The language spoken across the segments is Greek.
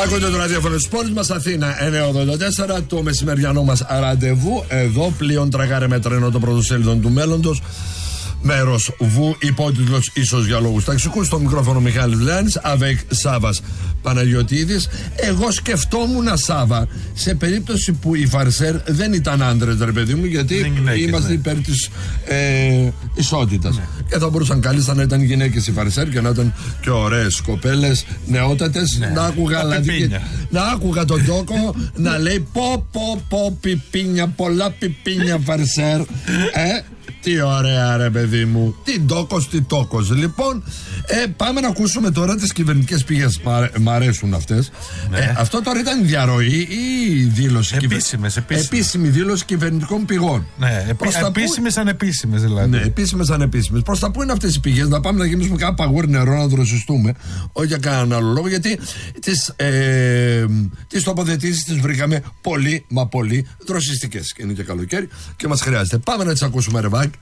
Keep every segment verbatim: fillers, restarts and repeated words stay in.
Ακούτε το ραδιόφωνο της πόλης μας, Αθήνα εννιακόσια ογδόντα τέσσερα, το μεσημεριανό μας ραντεβού. Εδώ πλέον τραγάρε με τρένο το πρωτοσέλιδο του μέλλοντος. Μέρος Βου, υπότιτλος ίσως για λόγους ταξικού. Στο μικρόφωνο Μιχάλης Βλεάνης, ΑΒΕΚ Σάβας Παναγιωτίδης. Εγώ σκεφτόμουν, Σάβα, σε περίπτωση που οι Φαρσέρ δεν ήταν άντρες, ρε παιδί μου, γιατί γυναίκες, είμαστε ναι. υπέρ της ε, ισότητας. Ναι. Και θα μπορούσαν κάλλιστα να ήταν γυναίκες οι Φαρσέρ και να ήταν και ωραίες κοπέλες, νεότατες. Ναι. Να άκουγα, δηλαδή, να άκουγα τον Τόκο να λέει πω πω πω πιπίνια, πολλά πιπίνια Φαρσέρ. Ε, τι ωραία, ρε παιδί μου. Τι ντόκος, τι τόκος. Λοιπόν, ε, πάμε να ακούσουμε τώρα τις κυβερνητικές πηγές. Μ' αρέσουν αυτές. Ναι. Ε, αυτό τώρα ήταν διαρροή ή δήλωση? Επίσημες, επίσημες. Επίσημη δήλωση κυβερνητικών πηγών. Ναι, επί, επίσημες που... ανεπίσημες δηλαδή. Ναι, επίσημες ανεπίσημες. Προς τα πού είναι αυτές οι πηγές? Να πάμε να γεμίσουμε κάνα παγούρι νερό να δροσιστούμε. Όχι για κανέναν άλλο λόγο, γιατί τις, ε, τις τοποθετήσεις τις βρήκαμε πολύ, μα πολύ δροσιστικές. Και είναι και καλοκαίρι και μας χρειάζεται. Πάμε να τις ακούσουμε, ρε Βάκ.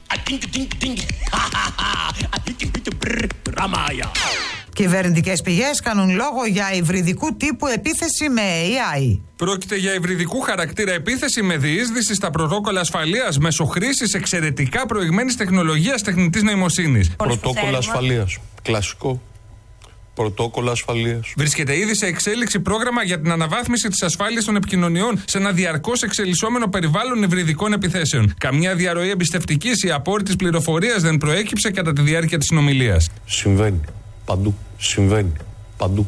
Κυβερνητικές πηγές κάνουν λόγο για υβριδικού τύπου επίθεση με έι άι. Πρόκειται για υβριδικού χαρακτήρα επίθεση με διείσδυση στα πρωτόκολλα ασφαλείας μέσω χρήσης εξαιρετικά προηγμένης τεχνολογίας τεχνητής νοημοσύνης. Πρωτόκολλα ασφαλείας. Κλασικό. Πρωτόκολλα ασφαλείας. Βρίσκεται ήδη σε εξέλιξη πρόγραμμα για την αναβάθμιση της ασφάλειας των επικοινωνιών σε ένα διαρκώς εξελισσόμενο περιβάλλον υβριδικών επιθέσεων. Καμιά διαρροή εμπιστευτικής ή απόρριτης πληροφορίας δεν προέκυψε κατά τη διάρκεια της συνομιλίας. Συμβαίνει. Παντού. Συμβαίνει. Παντού.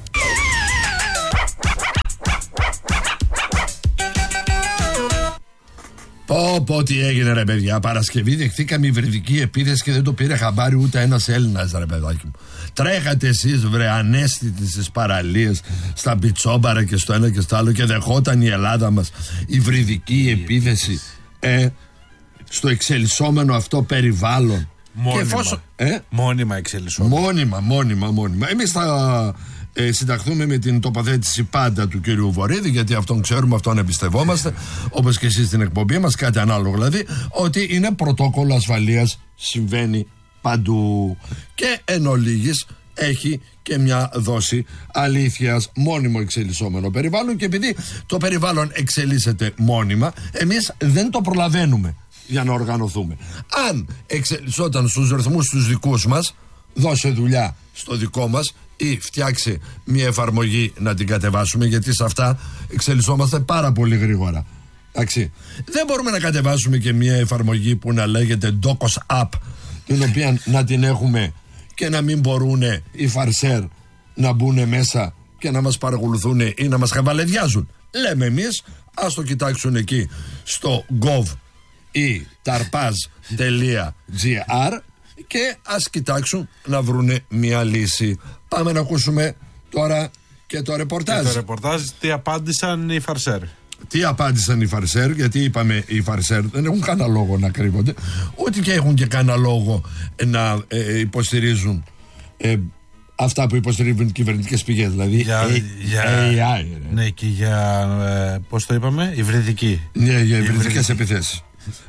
Πω πω τι έγινε, ρε παιδιά. Παρασκευή δεχθήκαμε υβριδική επίθεση και δεν το πήρε χαμπάρι ούτε ένας Έλληνας, ρε παιδάκι μου. Τρέχατε εσείς, βρε, ανέστητοι στις παραλίες, στα πιτσόμπαρα και στο ένα και στο άλλο, και δεχόταν η Ελλάδα μας υβριδική επίθεση ε, στο εξελισσόμενο αυτό περιβάλλον. Μόνιμα. Και εφόσον, ε, μόνιμα εξελισσόμενο. Μόνιμα, μόνιμα, μόνιμα. Εμείς θα ε, συνταχθούμε με την τοποθέτηση πάντα του κυρίου Βορίδη, γιατί αυτόν ξέρουμε, αυτόν εμπιστευόμαστε, όπως και εσείς στην εκπομπή μας, κάτι ανάλογο δηλαδή, ότι είναι πρωτόκολλο ασφαλείας, συμβαίνει παντού. Και εν ολίγης έχει και μια δόση αλήθειας, μόνιμο εξελισσόμενο περιβάλλον, και επειδή το περιβάλλον εξελίσσεται μόνιμα, εμείς δεν το προλαβαίνουμε για να οργανωθούμε. Αν εξελισσόταν στους ρυθμούς τους δικούς μας, δώσε δουλειά στο δικό μας ή φτιάξει μια εφαρμογή να την κατεβάσουμε, γιατί σε αυτά εξελισσόμαστε πάρα πολύ γρήγορα. Εντάξει. Δεν μπορούμε να κατεβάσουμε και μια εφαρμογή που να λέγεται Docos App, την οποία να την έχουμε και να μην μπορούν οι Φαρσέρ να μπουν μέσα και να μας παρακολουθούν ή να μας χαβαλεδιάζουν. Λέμε εμείς, ας το κοιτάξουν εκεί στο gov ή tarpaz.gr και ας κοιτάξουν να βρούνε μια λύση. Πάμε να ακούσουμε τώρα και το ρεπορτάζ. Και το ρεπορτάζ, τι απάντησαν οι Φαρσέρ. Τι απάντησαν οι Φαρσέρ, γιατί είπαμε οι Φαρσέρ δεν έχουν κανένα λόγο να κρύβονται, ούτε και έχουν και κανένα λόγο να ε, υποστηρίζουν ε, αυτά που υποστηρίζουν οι κυβερνητικές πηγές, δηλαδή για, A, για, έι άι. Ρε. Ναι, και για, ε, πώς το είπαμε, υβριδική. Ναι, για υβριδικές επιθέσεις.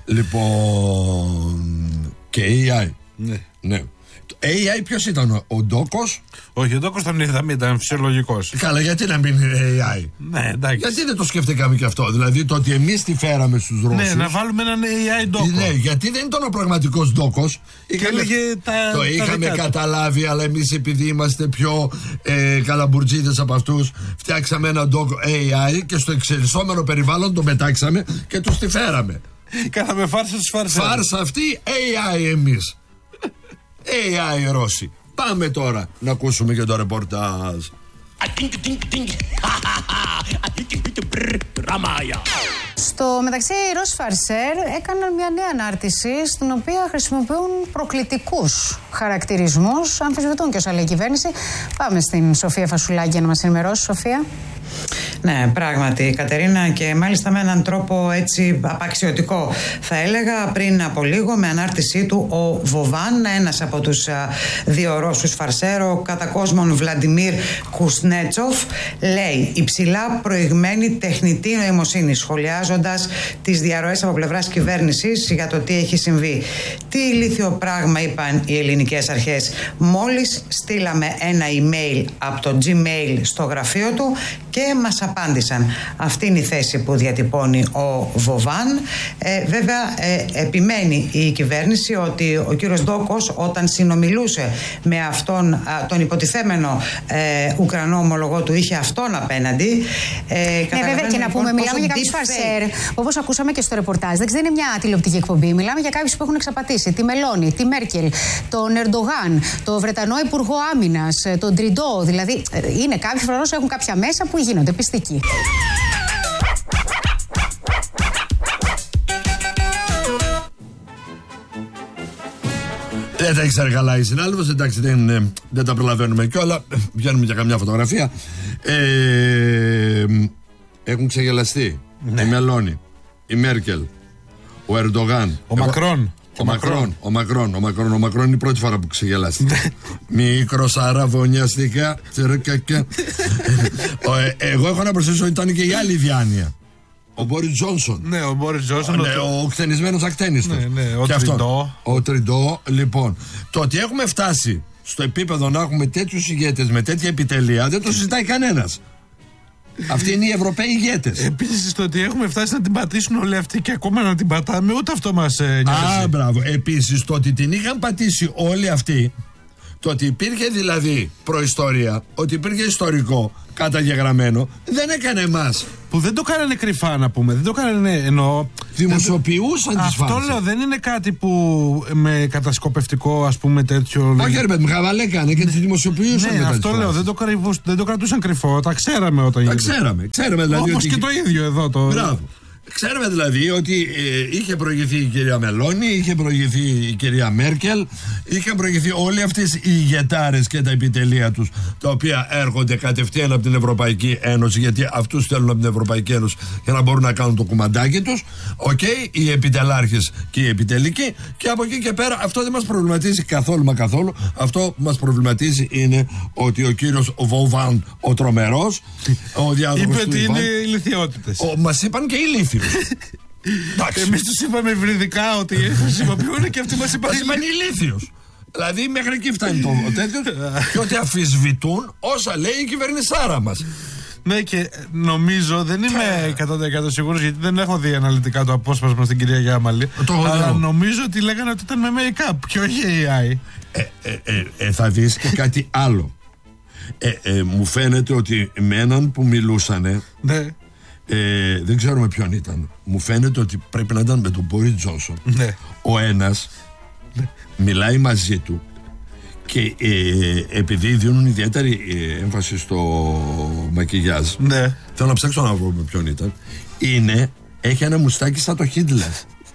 Λοιπόν, και έι άι. Ναι. Ναι. Το έι άι ποιος ήταν, ο, ο Ντόκος? Όχι, ο Ντόκος τον είδαμε, ήταν φυσιολογικός. Καλά, γιατί να μην είναι έι άι? Ναι, εντάξει. Γιατί δεν το σκεφτήκαμε και αυτό? Δηλαδή το ότι εμείς τη φέραμε στους Ρώσους. Ναι, να βάλουμε έναν έι άι Ντόκο. Ναι, γιατί δεν ήταν ο πραγματικός Ντόκος. Είχαμε, τα, το τα είχαμε καταλάβει, αλλά εμείς επειδή είμαστε πιο ε, καλαμπουρτζίδες από αυτούς, φτιάξαμε έναν Ντόκο έι άι και στο εξελισσόμενο περιβάλλον το πετάξαμε και τους τη φέραμε. Κάναμε φάρσα στους Φαρσέρ. Φάρσα αυτή, έι άι εμείς. έι άι Ρώσοι. Πάμε τώρα να ακούσουμε και το ρεπορτάζ. Στο μεταξύ, οι Ρώσοι Φαρσέρ έκαναν μια νέα ανάρτηση στην οποία χρησιμοποιούν προκλητικούς χαρακτηρισμούς, αμφισβητούν και όσα λέει η κυβέρνηση. Πάμε στην Σοφία Φασουλάκη να μας ενημερώσει. Σοφία. Ναι, πράγματι, Κατερίνα, και μάλιστα με έναν τρόπο έτσι απαξιωτικό, θα έλεγα. Πριν από λίγο, με ανάρτησή του, ο Βοβάν, ένας από τους α, δύο Ρώσους φαρσέρ, ο κατά κόσμον Βλαντιμίρ Κουσνέτσοφ, λέει υψηλά προηγμένη τεχνητή νοημοσύνη, σχολιάζοντας τις διαρροές από πλευράς κυβέρνησης για το τι έχει συμβεί. Τι ηλίθιο πράγμα, είπαν οι ελληνικές αρχές. Μόλις στείλαμε ένα email από το Gmail στο γραφείο του και μας απάντησαν. Αυτή είναι η θέση που διατυπώνει ο Βοβάν. Ε, βέβαια, ε, επιμένει η κυβέρνηση ότι ο κύριος Ντόκος, όταν συνομιλούσε με αυτόν α, τον υποτιθέμενο ε, Ουκρανό ομολογό του, είχε αυτόν απέναντι. Ε, ναι, βέβαια, και να πούμε, μιλάμε για κάποιους φαρσέρ, όπως ακούσαμε και στο ρεπορτάζ. Δεν είναι μια τηλεοπτική εκπομπή. Μιλάμε για κάποιους που έχουν εξαπατήσει τη Μελώνη, τη Μέρκελ, τον Ερντογάν, τον Βρετανό Υπουργό Άμυνας, τον Τριντό. Δηλαδή, είναι κάποιοι προφανώς έχουν κάποια μέσα που γίνονται πιστικοί. Δεν τα ήξερε καλά η συνάδελφος, εντάξει, δεν, δεν τα προλαβαίνουμε κιόλα. Βγαίνουμε για καμιά φωτογραφία. Ε, έχουν ξεγελαστεί ναι. η Μελώνη, η Μέρκελ, ο Ερντογάν, ο Μακρόν. Ο Μακρόν, ο Μακρόν, ο Μακρόν, ο Μακρόν είναι η πρώτη φορά που ξεγελάστηκε. Μικρός αραβωνιαστικά. Εγώ έχω να προσθέσω ότι ήταν και η άλλη διάνοια. Ο Μπόρις Τζόνσον. Ναι, ο Μπόρις Τζόνσον. Ναι, ο, ο χθενισμένος ακτένιστος. Ναι, ναι, ο Τριντό. Ο Τριντό, λοιπόν. Το ότι έχουμε φτάσει στο επίπεδο να έχουμε τέτοιους ηγέτες με τέτοια επιτελεία δεν το συζητάει κανένας. Αυτοί είναι οι Ευρωπαίοι ηγέτες. Επίσης, το ότι έχουμε φτάσει να την πατήσουν όλοι αυτοί και ακόμα να την πατάμε, ούτε αυτό μας ε, νοιάζει. Α, μπράβο. Επίσης, το ότι την είχαν πατήσει όλοι αυτοί, το ότι υπήρχε δηλαδή προϊστορία, ότι υπήρχε ιστορικό καταγεγραμμένο, δεν έκανε εμάς. Που δεν το κάνανε κρυφά, να πούμε. Δεν το κάνανε εννοώ. Δημοσιοποιούσαν τις φάσεις. Αυτό λέω, δεν είναι κάτι που με κατασκοπευτικό, ας πούμε, τέτοιο. Όχι, ρε παιδί, χαβαλέ έκανε και τις δημοσιοποιούσαν. Ναι, μετά αυτό λέω. Δεν το, κρυβούς, δεν το κρατούσαν κρυφό. Τα ξέραμε όταν Τα ξέραμε. ξέραμε δηλαδή όπως ότι... και το ίδιο εδώ το. Μπράβο. Ξέρουμε δηλαδή ότι ε, είχε προηγηθεί η κυρία Μελώνη, είχε προηγηθεί η κυρία Μέρκελ, είχαν προηγηθεί όλοι αυτές οι ηγετάρες και τα επιτελεία τους, τα οποία έρχονται κατευθείαν από την Ευρωπαϊκή Ένωση, γιατί αυτούς θέλουν από την Ευρωπαϊκή Ένωση για να μπορούν να κάνουν το κουμαντάκι τους. Οκ, okay, οι επιτελάρχες και οι επιτελικοί, και από εκεί και πέρα αυτό δεν μας προβληματίζει καθόλου μα καθόλου. Αυτό που μας προβληματίζει είναι ότι ο κύριος Βοβάν, ο τρομερός, ο διάδοχος είπε του ότι Ιβάν, είναι ηλιθιότητες. μας είπαν και ηλίθιοι. Εμείς τους είπαμε υβριδικά ότι χρησιμοποιούν και αυτοί μας είπαν ηλίθιος. Δηλαδή μέχρι εκεί φτάνει το τέτοιο και ότι αφισβητούν όσα λέει η κυβερνησάρα μας. Ναι, και νομίζω, δεν είμαι εκατό τοις εκατό σίγουρος, γιατί δεν έχω δει αναλυτικά το απόσπασμα στην κυρία Γιάμαλη, αλλά νομίζω ότι λέγανε ότι ήταν με make-up και όχι έι άι. ε, ε, ε, ε, Θα δεις και κάτι άλλο. ε, ε, Μου φαίνεται ότι με έναν που μιλούσανε, ναι. Ε, δεν ξέρουμε ποιον ήταν. Μου φαίνεται ότι πρέπει να ήταν με τον Μπόρις Τζόνσον. Ναι. Ο ένας ναι. μιλάει μαζί του και ε, επειδή δίνουν ιδιαίτερη ε, έμφαση στο μακιγιάζ, ναι. θέλω να ψάξω να βρω με ποιον ήταν. Είναι, έχει ένα μουστάκι σαν το Χίτλερ.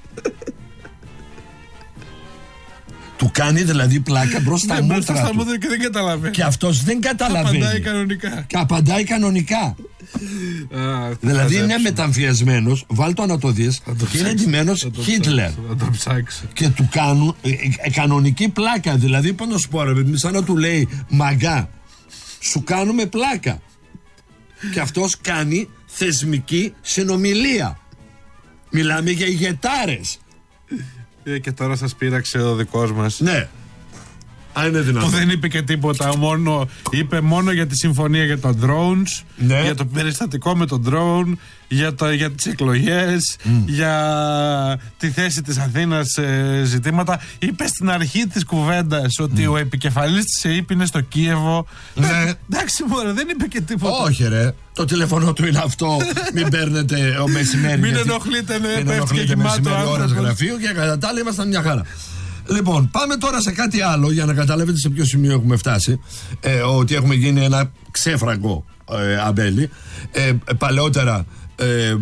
Του κάνει δηλαδή πλάκα μπροστά στα μούτρα στα του. μούτρα και δεν καταλαβαίνει. Και αυτός δεν καταλαβαίνει. Απαντάει κανονικά. Και απαντάει κανονικά. Α, δηλαδή είναι μεταμφιασμένος, βάλ το να το δεις, και είναι εντυμένος Χίτλερ. Και του κάνουν ε, ε, κανονική πλάκα. Δηλαδή πάνω σου πω, ρε, σαν να του λέει μαγκά, σου κάνουμε πλάκα. Και αυτός κάνει θεσμική συνομιλία. Μιλάμε για ηγετάρες. Και τώρα σας πείραξε ο δικός μας. Ναι. Αν είναι δυνατόν. Που δεν είπε και τίποτα, μόνο, είπε μόνο για τη συμφωνία για τα drones, ναι. για το περιστατικό με τον drone, για, το, για τις εκλογές, mm. για τη θέση της Αθήνας σε ζητήματα. Είπε στην αρχή της κουβέντας ότι mm. ο επικεφαλής της ΕΕΠ είναι στο Κίεβο. Ναι. Εντάξει μωρέ, δεν είπε και τίποτα. Όχι ρε, το τηλέφωνο του είναι αυτό. Μην παίρνετε ο μεσημέρι. Μην ενοχλείτε, ναι, μην ενοχλείτε μεσημέρι ώρες γραφείου, και κατά τα άλλα ήμασταν μια χαρά. Λοιπόν, πάμε τώρα σε κάτι άλλο για να καταλάβετε σε ποιο σημείο έχουμε φτάσει. Ε, ότι έχουμε γίνει ένα ξέφραγκο ε, αμπέλι. Ε, παλαιότερα ε,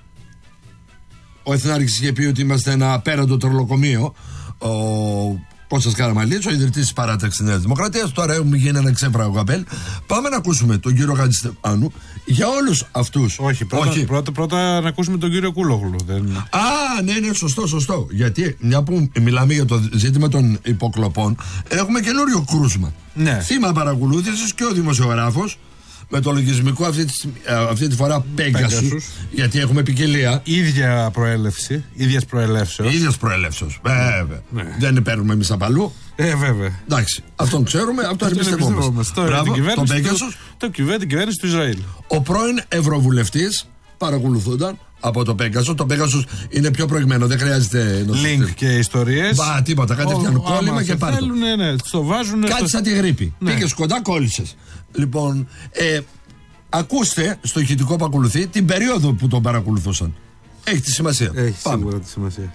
ο Εθνάρχης είχε πει ότι είμαστε ένα απέραντο τρολοκομείο. Ο Κώστας Καραμανλής, ο ιδρυτής της παράταξης της Νέας Δημοκρατίας. Τώρα έχουμε γίνει ένα ξέφραγο απέλ. Πάμε να ακούσουμε τον κύριο Χατζηστεφάνου για όλους αυτούς. Όχι, πρώτα, Όχι. Πρώτα, πρώτα να ακούσουμε τον κύριο Κούλογλου. Δεν... Α, ναι, ναι, σωστό, σωστό. Γιατί μια που μιλάμε για το ζήτημα των υποκλοπών, έχουμε καινούριο κρούσμα. Ναι. Θύμα παρακολούθησης και ο δημοσιογράφος. Με το λογισμικό αυτή τη, αυτή τη φορά Pegasus, γιατί έχουμε ποικιλία. Ίδια προέλευση, ίδιας προελεύσεως. Ίδιας προελεύσεως. Βέβαια. Ναι. Δεν παίρνουμε εμείς απ' αλλού. Ε, βέβαια. Εντάξει. Αυτόν ξέρουμε, αυτόν εμπιστευόμαστε. Μπράβο, το Pegasus. Το κυβέρνηση, κυβέρνηση του Ισραήλ. Ο πρώην Ευρωβουλευτής παρακολουθούνταν από το Pegasus. Το Pegasus είναι πιο προηγμένο, δεν χρειάζεται να link και ιστορίες. Μπα, τίποτα. Κατευθείαν κόλλημα και πάρει. Ναι, ναι, το βάζουν. Κάτι στο... σαν τη γρίπη. Ναι. Πήγες κοντά, κόλλησες. Λοιπόν, ε, ακούστε στο ηχητικό που ακολουθεί την περίοδο που τον παρακολουθούσαν. Έχει τη σημασία. Έχει Πάμε. σίγουρα τη σημασία.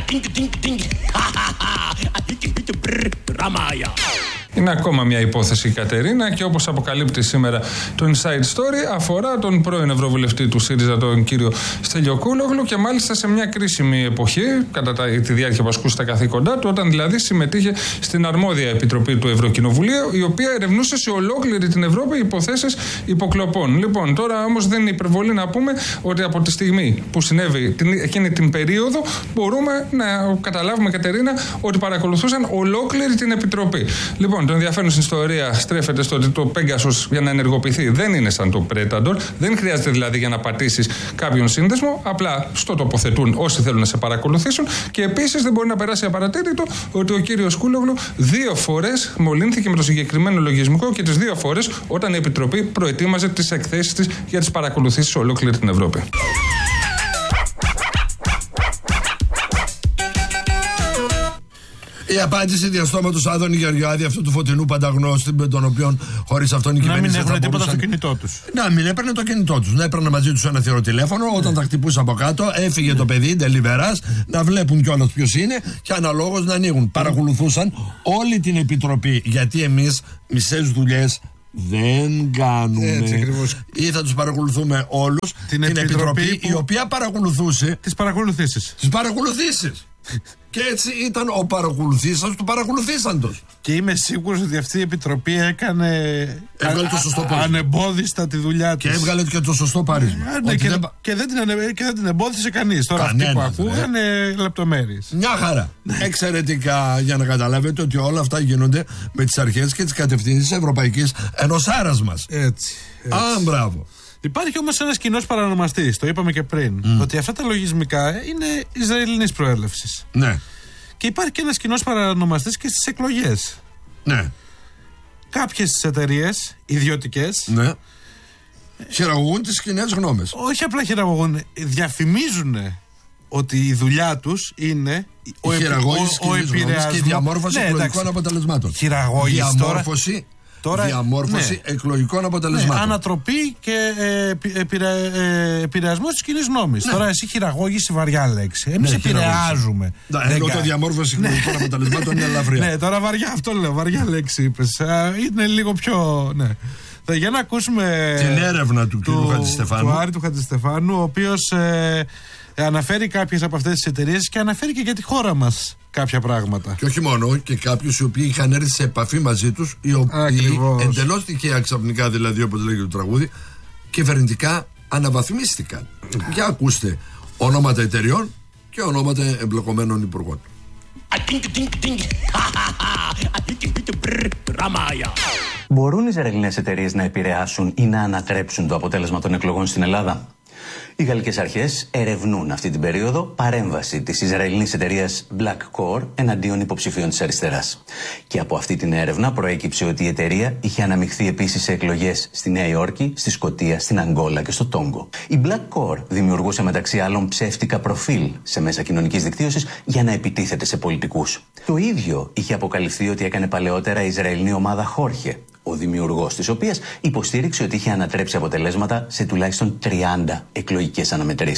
Είναι ακόμα μια υπόθεση η Κατερίνα και όπως αποκαλύπτει σήμερα το Inside Story αφορά τον πρώην Ευρωβουλευτή του ΣΥΡΙΖΑ, τον κύριο Στέλιο Κούλογλου, και μάλιστα σε μια κρίσιμη εποχή κατά τη διάρκεια που ασκούσε τα καθήκοντά του, όταν δηλαδή συμμετείχε στην αρμόδια επιτροπή του Ευρωκοινοβουλίου, η οποία ερευνούσε σε ολόκληρη την Ευρώπη υποθέσεις υποκλοπών. Λοιπόν, τώρα όμως δεν είναι υπερβολή να πούμε ότι από τη στιγμή που συνέβη την, εκείνη την περίοδο μπορούμε να καταλάβουμε, Κατερίνα, ότι παρακολουθούσαν ολόκληρη την επιτροπή. Λοιπόν, το ενδιαφέρον στην ιστορία στρέφεται στο ότι το Pegasus για να ενεργοποιηθεί δεν είναι σαν το Predator. Δεν χρειάζεται δηλαδή για να πατήσεις κάποιον σύνδεσμο. Απλά στο τοποθετούν όσοι θέλουν να σε παρακολουθήσουν. Και επίσης δεν μπορεί να περάσει απαρατήρητο ότι ο κύριος Κούλογλου δύο φορές μολύνθηκε με το συγκεκριμένο λογισμικό, και τις δύο φορές όταν η Επιτροπή προετοίμαζε τις εκθέσεις της για τις παρακολουθήσεις σε ολόκληρη την Ευρώπη. Η απάντηση διαστόματος Άδωνη Γεωργιάδη, αυτού του φωτεινού πανταγνώστη, με τον οποίο χωρίς αυτόν η κυβέρνηση. Να μην έχουν τίποτα μπορούσαν... στο κινητό τους. Να μην έπαιρνε το κινητό τους. Να έπαιρνε μαζί τους ένα θηροτηλέφωνο. Ναι. Όταν τα χτυπούσε από κάτω, έφυγε ναι. το παιδί, ντελιβεράς, να βλέπουν κιόλας ποιος είναι και αναλόγως να ανοίγουν. Παρακολουθούσαν όλη την επιτροπή. Γιατί εμείς μισές δουλειές δεν κάνουμε. Έτσι, ή θα τους παρακολουθούμε όλους. Την, την επιτροπή, επιτροπή η οποία παρακολουθούσε τις παρακολουθήσεις. Τις παρακολουθήσεις. Και έτσι ήταν ο παρακολουθήσαντος του παρακολουθήσαντος. Και είμαι σίγουρος ότι αυτή η επιτροπή έκανε έβγαλε το σωστό α, ανεμπόδιστα τη δουλειά της. Και έβγαλε και το σωστό πάρισμα. Ναι, και, δεν... και, δεν την ανε... και δεν την εμπόδισε κανείς. Τώρα αυτοί που ακούγανε λεπτομέρειες. Μια χαρά. Εξαιρετικά, για να καταλάβετε ότι όλα αυτά γίνονται με τις αρχές και τις κατευθύνσεις της Ευρωπαϊκής Ενωσάρας μας. Έτσι. έτσι. Α, μπράβο. Υπάρχει όμως ένας κοινός παρανομαστής, το είπαμε και πριν, mm. ότι αυτά τα λογισμικά είναι Ισραηλινής προέλευσης. Ναι. Και υπάρχει και ένας κοινός παρανομαστής και στις εκλογές. Ναι. Κάποιες εταιρείες, ιδιωτικές, ναι. χειραγωγούν τις κοινές γνώμες. Όχι απλά χειραγωγούν, διαφημίζουν ότι η δουλειά τους είναι ο, επι, ο, ο επηρεασμός και η διαμόρφωση ναι, εκλογικών αποτελεσμάτων. Χειραγώγηση διαμόρφωση τώρα... Τώρα, διαμόρφωση ναι. εκλογικών αποτελεσμάτων. Ναι, ανατροπή και ε, επηρε, ε, επηρεασμό τη κοινή γνώμη. Ναι. Τώρα εσύ χειραγώγηση βαριά λέξη. Εμείς ναι, επηρεάζουμε. Ναι, ενώ το διαμόρφωση εκλογικών ναι. αποτελεσμάτων είναι ελαφριά. Ναι, τώρα βαριά, αυτό λέω, βαριά λέξη είπες. Είναι λίγο πιο. Ναι. Για να ακούσουμε. Την έρευνα του, του κ. Χατζηστεφάνου. Του Άρη του Χατζηστεφάνου, ο οποίος ε, αναφέρει κάποιες από αυτές τις εταιρείες και αναφέρει και για τη χώρα μας κάποια πράγματα. Και όχι μόνο, και κάποιους οι οποίοι είχαν έρθει σε επαφή μαζί τους, οι οποίοι εντελώς τυχαία ξαφνικά, δηλαδή όπως λέγεται το τραγούδι, κυβερνητικά αναβαθμίστηκαν. Για ακούστε ονόματα εταιριών και ονόματα εμπλεκομένων υπουργών. Μπορούν οι Ισραηλινές εταιρείες να επηρεάσουν ή να ανατρέψουν το αποτέλεσμα των εκλογών στην Ελλάδα? Οι γαλλικές αρχές ερευνούν αυτή την περίοδο παρέμβαση της Ισραηλινής εταιρείας Black Core εναντίον υποψηφίων της αριστεράς. Και από αυτή την έρευνα προέκυψε ότι η εταιρεία είχε αναμειχθεί επίσης σε εκλογές στη Νέα Υόρκη, στη Σκωτία, στην Αγγόλα και στο Τόγκο. Η Black Core δημιουργούσε μεταξύ άλλων ψεύτικα προφίλ σε μέσα κοινωνικής δικτύωσης για να επιτίθεται σε πολιτικούς. Το ίδιο είχε αποκαλυφθεί ότι έκανε παλαιότερα η Ισραηλινή ομάδα Χόρχε, ο δημιουργός της οποίας υποστήριξε ότι είχε ανατρέψει αποτελέσματα σε τουλάχιστον τριάντα εκλογικές αναμετρήσεις.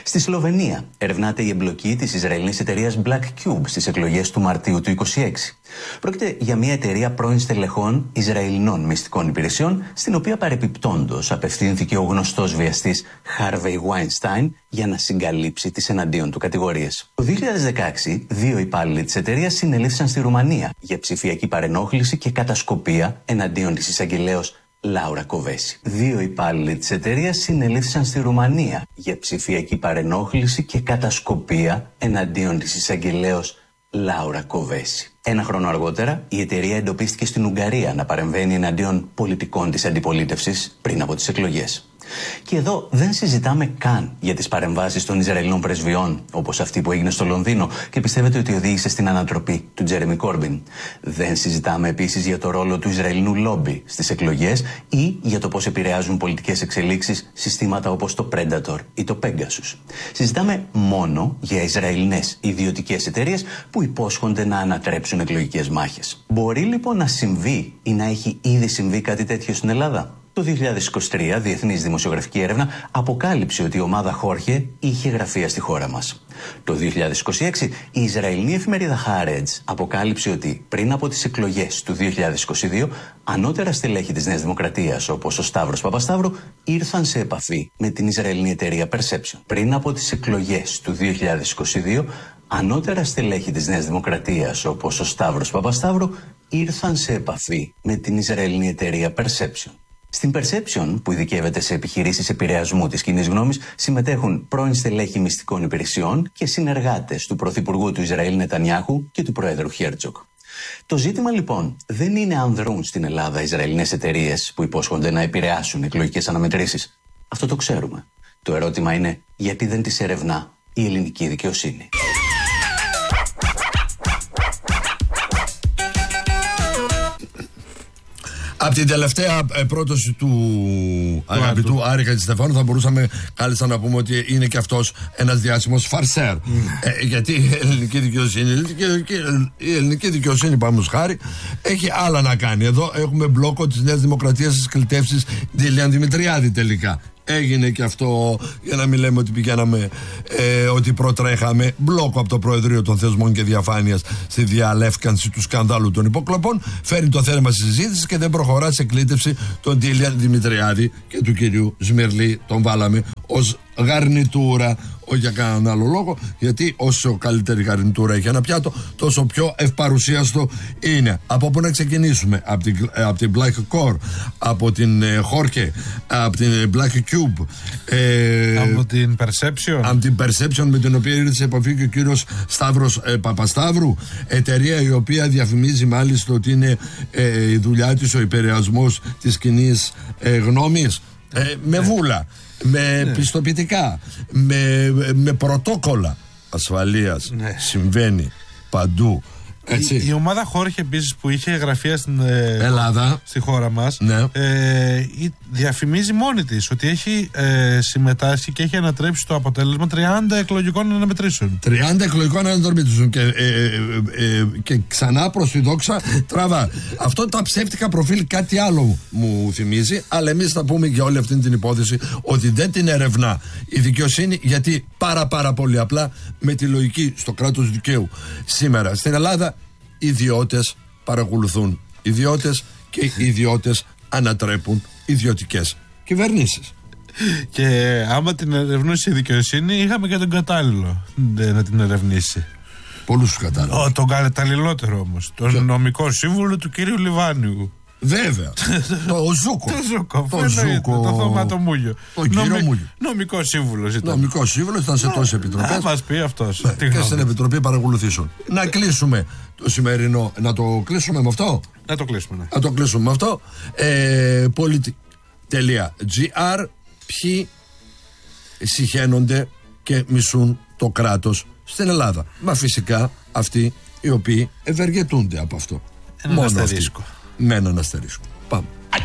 Στη Σλοβενία ερευνάται η εμπλοκή της Ισραηλινής εταιρείας Black Cube στις εκλογές του Μαρτίου του είκοσι έξι. Πρόκειται για μια εταιρεία πρώην στελεχών Ισραηλινών μυστικών υπηρεσιών, στην οποία παρεπιπτόντως απευθύνθηκε ο γνωστός βιαστής Harvey Weinstein για να συγκαλύψει τις εναντίον του κατηγορίες. Το δύο χιλιάδες δεκαέξι, δύο υπάλληλοι της εταιρείας συνελήφθησαν στη Ρουμανία για ψηφιακή παρενόχληση και κατασκοπία εναντίον της εισαγγελέως Λάουρα Κοβέση. Δύο υπάλληλοι της εταιρείας συνελήφθησαν στη Ρουμανία για ψηφιακή παρενόχληση και κατασκοπία εναντίον της εισαγγελέως Λάουρα Κοβέση. Ένα χρόνο αργότερα, η εταιρεία εντοπίστηκε στην Ουγγαρία να παρεμβαίνει εναντίον πολιτικών της αντιπολίτευσης πριν από τις εκλογές. Και εδώ δεν συζητάμε καν για τις παρεμβάσεις των Ισραηλινών πρεσβειών, όπως αυτή που έγινε στο Λονδίνο και πιστεύετε ότι οδήγησε στην ανατροπή του Τζέρεμι Κόρμπιν. Δεν συζητάμε επίσης για το ρόλο του Ισραηλινού λόμπι στις εκλογές ή για το πώς επηρεάζουν πολιτικές εξελίξεις συστήματα όπως το Predator ή το Pegasus. Συζητάμε μόνο για Ισραηλινές ιδιωτικές εταιρείες που υπόσχονται να ανατρέψουν εκλογικές μάχες. Μπορεί λοιπόν να συμβεί ή να έχει ήδη συμβεί κάτι τέτοιο στην Ελλάδα? Το δύο χιλιάδες είκοσι τρία, διεθνής δημοσιογραφική έρευνα αποκάλυψε ότι η ομάδα Χόρχε είχε γραφεία στη χώρα μας. Το δύο χιλιάδες είκοσι έξι, η Ισραηλινή εφημερίδα Haaretz αποκάλυψε ότι πριν από τις εκλογές του δύο χιλιάδες είκοσι δύο, ανώτερα στελέχη της Νέας Δημοκρατίας, όπως ο Σταύρος Παπασταύρου, ήρθαν σε επαφή με την Ισραηλινή εταιρεία Perception. Πριν από τις εκλογές του δύο χιλιάδες είκοσι δύο, ανώτερα στελέχη της Νέας Δημοκρατίας, όπως ο Σταύρος Παπασταύρου, ήρθαν σε επαφή με την Ισραηλινή εταιρεία Perception. Στην Perception, που ειδικεύεται σε επιχειρήσεις επηρεασμού της κοινής γνώμης, συμμετέχουν πρώην στελέχη μυστικών υπηρεσιών και συνεργάτες του Πρωθυπουργού του Ισραήλ Νετανιάχου και του Προέδρου Χέρτζοκ. Το ζήτημα λοιπόν δεν είναι αν δρούν στην Ελλάδα Ισραηλινές εταιρείες που υπόσχονται να επηρεάσουν εκλογικές αναμετρήσεις. Αυτό το ξέρουμε. Το ερώτημα είναι γιατί δεν τις ερευνά η ελληνική δικαιοσύνη. Από την τελευταία ε, πρόταση του, του αγαπητού Άρη Χατζηστεφάνου θα μπορούσαμε κάλλιστα να πούμε ότι είναι και αυτός ένας διάσημος φαρσέρ. Mm. Ε, γιατί η ελληνική δικαιοσύνη, η ελληνική, η ελληνική δικαιοσύνη πάμε χάρη, έχει άλλα να κάνει. Εδώ έχουμε μπλόκο της Νέας Δημοκρατίας στις κλητεύσεις Ντίλιαν Δημητριάδη τελικά. Έγινε και αυτό, για να μην λέμε ότι πηγαίναμε, ε, ότι προτρέχαμε, μπλόκο από το Προεδρείο των Θεσμών και Διαφάνειας στη διαλεύκανση του σκανδάλου των υποκλοπών. Φέρνει το θέμα συζήτηση και δεν προχωρά σε κλήτευση τον Ντίλιαν Δημητριάδη και του κυρίου Σμυρλή. Τον βάλαμε ως γαρνιτούρα, όχι για κανέναν άλλο λόγο, γιατί όσο καλύτερη γαρνιτούρα έχει ένα πιάτο, τόσο πιο ευπαρουσίαστο είναι. Από πού να ξεκινήσουμε? Από την, από την Black Core, από την Χόρκε, από την Black Cube, ε, από την Perception, από την Perception με την οποία ήρθε σε επαφή και ο κύριος Σταύρος ε, Παπασταύρου, εταιρεία η οποία διαφημίζει μάλιστα ότι είναι ε, η δουλειά της ο επηρεασμός της κοινής ε, γνώμης, ε, με βούλα, με ναι. πιστοποιητικά, με, με πρωτόκολλα ασφαλείας. Ναι. Συμβαίνει παντού. Έτσι. Η, η ομάδα Χόρχε επίσης που είχε γραφεία στην Ελλάδα, στη χώρα μας, ναι. ε, διαφημίζει μόνη της ότι έχει ε, συμμετάσχει και έχει ανατρέψει το αποτέλεσμα τριάντα εκλογικών αναμετρήσεων. τριάντα εκλογικών αναμετρήσεων και, ε, ε, ε, και ξανά προς τη δόξα τραβά. Αυτό τα ψεύτικα προφίλ κάτι άλλο μου θυμίζει, αλλά εμείς θα πούμε για όλη αυτή την υπόθεση ότι δεν την ερευνά η δικαιοσύνη, γιατί πάρα πάρα πολύ απλά με τη λογική στο κράτος δικαίου σήμερα στην Ελλάδα ιδιώτες παρακολουθούν ιδιώτες και οι ιδιώτες ανατρέπουν ιδιωτικές κυβερνήσεις. Και άμα την ερευνούσε η δικαιοσύνη, είχαμε και τον κατάλληλο να την ερευνήσει. Πολλούς τους κατάλληλους. Τον καταλληλότερο όμως, τον και... νομικό σύμβουλο του κυρίου Λιβάνιου. Βέβαια. Το Ζούκο. Το Ζούκο. Το Ζούκο. Το Θωματομούλιο. Το κύριο Μούλιο. Νομικό σύμβουλο ήταν. Νομικό σύμβουλο ήταν σε τόσες επιτροπές. Θα μας πει αυτός. Και στην Επιτροπή Παρακολουθήσεων. Να κλείσουμε το σημερινό. Να το κλείσουμε με αυτό. Να το κλείσουμε. Ναι. Να το κλείσουμε με αυτό. Ε, Πολίτη.gr. Ποιοι συχαίνονται και μισούν το κράτος στην Ελλάδα. Μα φυσικά αυτοί οι οποίοι ευεργετούνται από αυτό. Ένα Μόνο αστερίσκο. Με έναν αστερίσκο. Πάμε.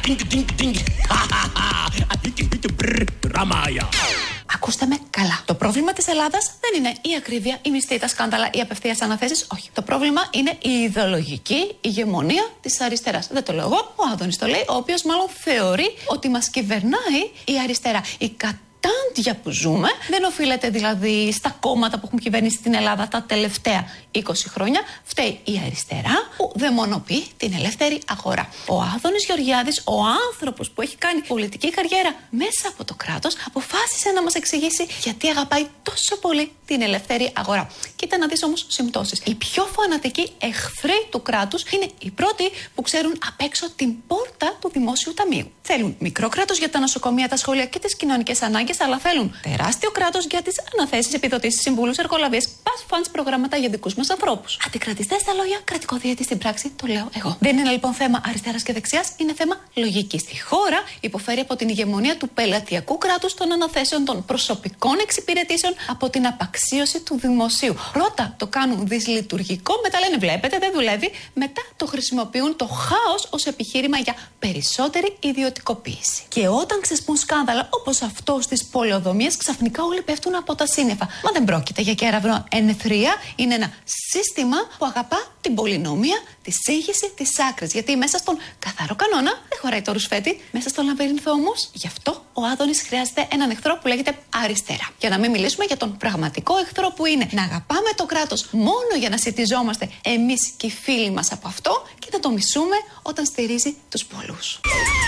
Ακούστε με καλά. Το πρόβλημα της Ελλάδας δεν είναι η ακρίβεια, η μισθή, τα σκάνδαλα, οι απευθείας αναθέσεις. Όχι. Το πρόβλημα είναι η ιδεολογική ηγεμονία της αριστεράς. Δεν το λέω εγώ, ο Άδωνης το λέει, ο οποίος μάλλον θεωρεί ότι μας κυβερνάει η αριστερά. Η κατάντια καραντιά που ζούμε. Δεν οφείλεται δηλαδή στα κόμματα που έχουν κυβερνήσει την Ελλάδα τα τελευταία είκοσι χρόνια. Φταίει η αριστερά που δαιμονοποιεί την ελεύθερη αγορά. Ο Άδωνης Γεωργιάδης, ο άνθρωπος που έχει κάνει πολιτική καριέρα μέσα από το κράτος, αποφάσισε να μας εξηγήσει γιατί αγαπάει τόσο πολύ την ελεύθερη αγορά. Κοίτα να δεις όμως συμπτώσεις. Οι πιο φανατικοί εχθροί του κράτους είναι οι πρώτοι που ξέρουν απ' έξω την πόρτα του δημόσιου ταμείου. Θέλουν μικρό κράτος για τα νοσοκομεία, τα σχολεία και τις κοινωνικές ανάγκες, αλλά θέλουν τεράστιο κράτος για τις αναθέσεις, επιδοτήσεις, συμβούλους, εργολαβίες, past funds, προγράμματα για δικούς μας ανθρώπους. Αντικρατιστές στα λόγια, κρατικό διαιτή στην πράξη, το λέω εγώ. Δεν είναι λοιπόν θέμα αριστεράς και δεξιάς, είναι θέμα λογικής. Η χώρα υποφέρει από την ηγεμονία του πελατειακού κράτους, των αναθέσεων, των προσωπικών εξυπηρετήσεων, από την απαξίωση του δημοσίου. Πρώτα το κάνουν δυσλειτουργικό, μετά λένε βλέπετε δεν δουλεύει, μετά το χρησιμοποιούν το χάος ως επιχείρημα για περισσότερη ιδιωτικοποίηση. Και όταν ξεσπούν σκάνδαλα όπως αυτό στις πολεοδομίες, ξαφνικά όλοι πέφτουν από τα σύννεφα. Μα δεν πρόκειται για κέραυνο ενεθρία, είναι ένα σύστημα που αγαπά την πολυνομία, τη σύγχυση, τη άκρη. Γιατί μέσα στον καθαρό κανόνα δεν χωράει το ρουσφέτη, μέσα στον λαβύρινθο όμως. Γι' αυτό ο Άδωνης χρειάζεται έναν εχθρό που λέγεται αριστερά. Για να μην μιλήσουμε για τον πραγματικό εχθρό που είναι να αγαπάμε το κράτος μόνο για να σιτιζόμαστε εμείς και οι φίλοι μας από αυτό και να το μισούμε όταν στηρίζει τους πολλούς.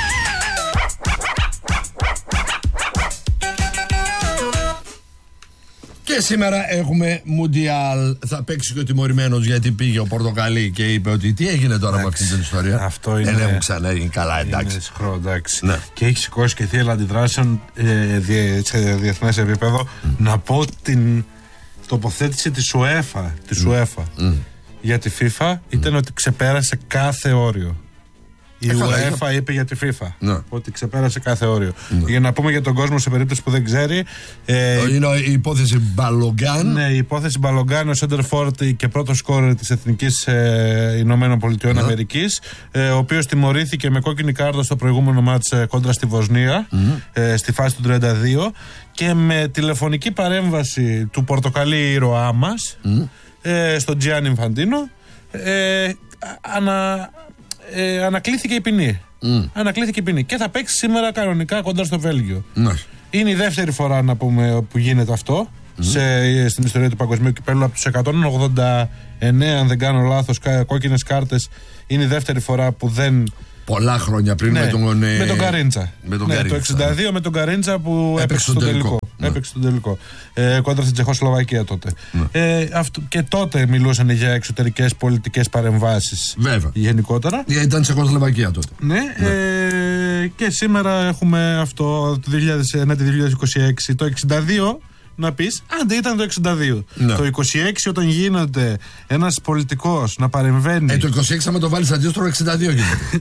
Και σήμερα έχουμε Μουντιάλ. Θα παίξει και ο τιμωρημένος γιατί πήγε ο Πορτοκαλί και είπε ότι τι έγινε τώρα με αυτή την ιστορία. Αυτό είναι. Δεν έχουν ξανά γίνει καλά, εντάξει. Είναι σχρό, εντάξει. Ναι. Και έχει σηκώσει και θύελα αντιδράσεων ε, διε, σε διεθνές επίπεδο. Mm. Να πω την τοποθέτηση της UEFA, της mm. UEFA mm. για τη FIFA mm. ήταν ότι ξεπέρασε κάθε όριο. Η UEFA είπε για τη FIFA ναι. ότι ξεπέρασε κάθε όριο. Ναι. Για να πούμε για τον κόσμο, σε περίπτωση που δεν ξέρει. Ε, είναι η υπόθεση Μπαλογκάν. Ναι, η υπόθεση Μπαλογκάν, ο Σέντερφορτ και πρώτο σκόρερ της Εθνικής ε, Ηνωμένων Πολιτειών ναι. Αμερικής, ε, ο οποίος τιμωρήθηκε με κόκκινη κάρτα στο προηγούμενο μάτς ε, κόντρα στη Βοσνία, mm. ε, στη φάση του τριάντα δύο, και με τηλεφωνική παρέμβαση του πορτοκαλί ήρωά μας, mm. ε, στον Τζιάννι Ινφαντίνο, ε, ανα. Ε, ανακλήθηκε η ποινή. Mm. Ανακλήθηκε η ποινή. Και θα παίξει σήμερα κανονικά κοντά στο Βέλγιο. Mm. Είναι η δεύτερη φορά να πούμε, που γίνεται αυτό mm. σε, στην ιστορία του παγκοσμίου κυπέλλου. Από τους εκατόν ογδόντα εννέα, αν δεν κάνω λάθος, κόκκινες κάρτες. Είναι η δεύτερη φορά που δεν. Πολλά χρόνια πριν ναι, με τον ε... με τον Καρίντσα. Με τον ναι, Καρίντσα. Το εξήντα δύο με τον Καρίντσα που έπαιξε, έπαιξε στον τελικό. τελικό. Ναι. Έπαιξε στον τελικό. Ε, κόντρα στην Τσεχοσλοβακία τότε. Ναι. Ε, αυτό, και τότε μιλούσαν για εξωτερικές πολιτικές παρεμβάσεις. Βέβαια. Γενικότερα. Yeah, ήταν Τσεχοσλοβακία τότε. Ναι. ναι. Ε, και σήμερα έχουμε αυτό το δύο χιλιάδες είκοσι έξι. Το εξήντα δύο. Να πεις, άντε ήταν το εξήντα δύο. Ναι. Το είκοσι έξι όταν γίνεται ένας πολιτικός να παρεμβαίνει. Ε, το είκοσι έξι άμα το βάλεις αντίστοιχο εξήντα δύο γίνεται.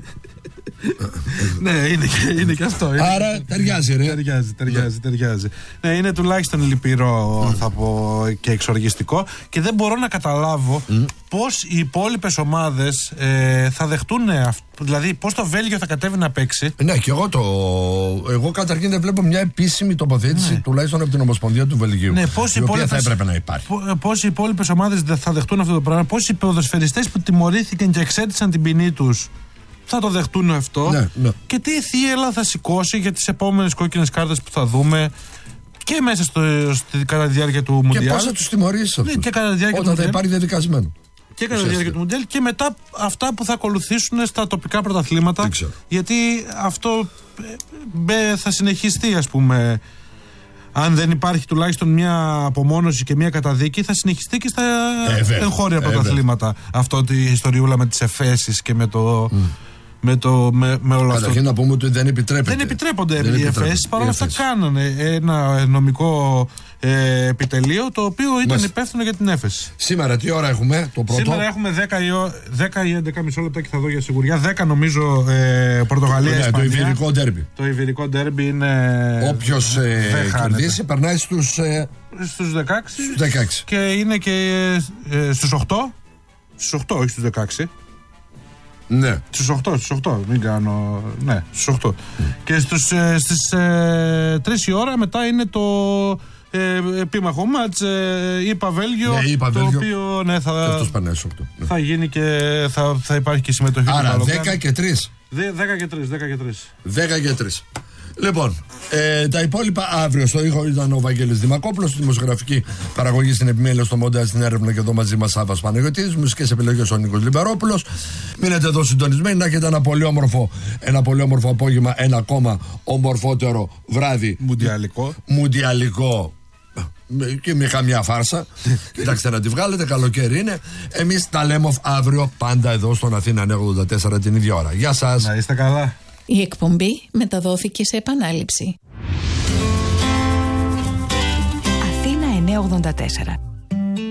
Ναι, είναι και, είναι και αυτό. Είναι. Άρα ταιριάζει, ρε. Ταιριάζει, ταιριάζει, ταιριάζει. Ναι, είναι τουλάχιστον λυπηρό, mm. θα πω, και εξοργιστικό. Και δεν μπορώ να καταλάβω mm. πώς οι υπόλοιπες ομάδες ε, θα δεχτούν αυτό. Δηλαδή, πώς το Βέλγιο θα κατέβει να παίξει. Ναι, και εγώ το. Εγώ καταρχήν δεν βλέπω μια επίσημη τοποθέτηση, ναι. τουλάχιστον από την Ομοσπονδία του Βελγίου. Ναι, πώς η οποία θα έπρεπε να υπάρχει. Πώς οι υπόλοιπες ομάδες θα δεχτούν αυτό το πράγμα. Πώς οι ποδοσφαιριστές που τιμωρήθηκαν και εξέτησαν την ποινή τους θα το δεχτούν αυτό. Ναι, ναι. Και τι θύελλα θα σηκώσει για τις επόμενες κόκκινες κάρτες που θα δούμε και μέσα στο, στη, κατά τη διάρκεια του Μουντιάλ. Και πώς θα τους τιμωρήσεις αυτούς. Ναι, και κατά τη διάρκεια όταν του θα υπάρχει διαδικασμένο. Και κατά τη διάρκεια του Μουντιάλ και μετά αυτά που θα ακολουθήσουν στα τοπικά πρωταθλήματα. Γιατί αυτό ε, θα συνεχιστεί, ας πούμε. Αν δεν υπάρχει τουλάχιστον μια απομόνωση και μια καταδίκη, θα συνεχιστεί και στα ε, εγχώρια πρωταθλήματα. Ε, αυτό τη ιστοριούλα με τις εφέσεις και με το. Mm. Με, το, με, με όλο Καταρχήν αυτό. Να πούμε ότι δεν επιτρέπεται. Δεν επιτρέπονται δεν οι εφέσεις. Παρ' όλα αυτά κάνανε ένα νομικό ε, επιτελείο το οποίο ήταν Μάλιστα. υπεύθυνο για την έφεση. Σήμερα τι ώρα έχουμε το πρώτο? Σήμερα έχουμε δέκα ή έντεκα μισό λεπτά και θα δω για σιγουριά. δέκα νομίζω ε, Πορτογαλία. Ναι, το Ιβηρικό ντέρμπι. Το Ιβηρικό ντέρμπι είναι. Όποιος ε, κερδίσει περνάει στους. Ε, στους δεκαέξι. Στους δεκαέξι. Και είναι και ε, στους οκτώ. Στους οκτώ, όχι στους δεκαέξι. Ναι. Στους οκτώ, στους οκτώ, μην κάνω. Ναι, στους οκτώ. Mm. Και στους, ε, στις ε, τρεις η ώρα μετά είναι το ε, επίμαχο μάτς ε, είπα Βέλγιο. Ναι, είπα το Βέλγιο. οποίο ναι, θα, και αυτός πανέσει οκτώ. Ναι. Θα γίνει και θα, θα υπάρχει και συμμετοχή. Άρα δέκα και τρεις. δέκα και τρεις. δέκα και τρεις. Λοιπόν, ε, τα υπόλοιπα αύριο. Στο ήχο ήταν ο Βαγγέλης Δημακόπουλος, στη δημοσιογραφική παραγωγή, στην επιμέλεια, στο μοντάζ, στην έρευνα και εδώ μαζί μας Σάββας Παναγιωτής. Μουσικές επιλογές ο Νίκος Λιμπερόπουλος. Μείνετε εδώ συντονισμένοι, να έχετε ένα πολύ όμορφο, ένα πολύ όμορφο απόγευμα, ένα ακόμα ομορφότερο βράδυ. Μουντιαλικό. Μουντιαλικό. Και με καμιά φάρσα. Κοιτάξτε να τη βγάλετε, καλοκαίρι είναι. Εμείς τα λέμε αύριο πάντα εδώ στον Αθήνα ογδόντα τέσσερα την ίδια ώρα. Γεια σας. Να είστε καλά. Η εκπομπή μεταδόθηκε σε επανάληψη. Αθήνα εννιακόσια ογδόντα τέσσερα.